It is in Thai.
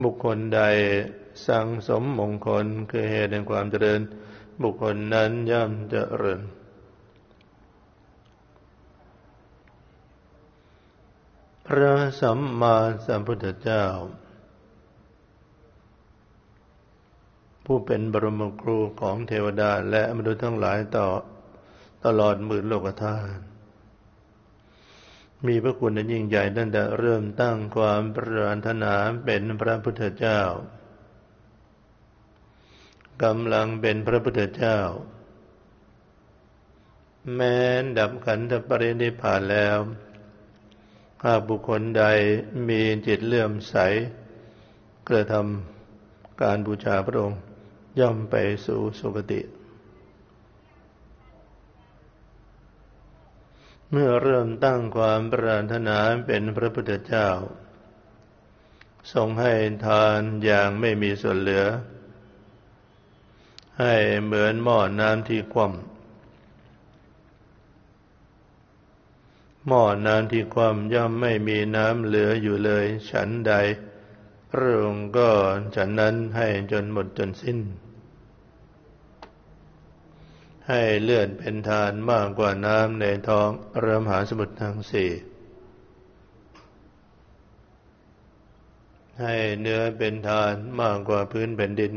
บุคคลใดสั่งสมมงคลคือเหตุแห่งความเจริญบุคคลนั้นย่อมเจริญพระสัมมาสัมพุทธเจ้าผู้เป็นบรมครูของเทวดาและมนุษย์ทั้งหลายตลอดหมื่นโลกธาตุมีพระคุณอันยิ่งใหญ่ตั้งแต่เริ่มตั้งความปรารถนาเป็นพระพุทธเจ้ากำลังเป็นพระพุทธเจ้าแม้ดับขันธปรินิพพานแล้วหากบุคคลใดมีจิตเลื่อมใสกระทำการบูชาพระองค์ย่อมไปสู่สุคติเมื่อเริ่มตั้งความปรารถนาเป็นพระพุทธเจ้าทรงให้ทานอย่างไม่มีส่วนเหลือให้เหมือนหม้อน้ำที่คว่ำหม้อน้ำที่คว่ำย่อมไม่มีน้ำเหลืออยู่เลยฉันใดพระองค์ก็ฉันนั้นให้จนหมดจนสิ้นให้เลือดเป็นทานมากกว่าน้ำในท้องมหาสมุทรทั้งสี่ให้เนื้อเป็นทานมากกว่าพื้นแผ่นดิน